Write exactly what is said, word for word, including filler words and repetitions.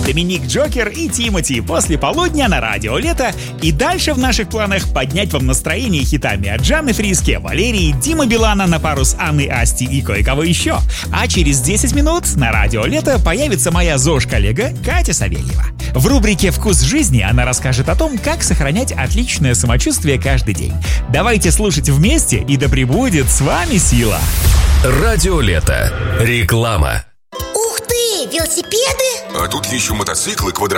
Доминик Джокер и Тимати после полудня на радио Лето. И дальше в наших планах поднять вам настроение хитами от Жанны Фриске, Валерии, Димы Билана на пару с Анной Асти и кое-кого еще. А через десять минут на радио Лето появится моя ЗОЖ-коллега Катя Савельева. В рубрике «Вкус жизни» она расскажет о том, как сохранять отличное самочувствие каждый день. Давайте слушать вместе, и да пребудет с вами сила. Радио Лето. Реклама. Ух ты, велосипеды! А тут еще мотоциклы, квадроциклы.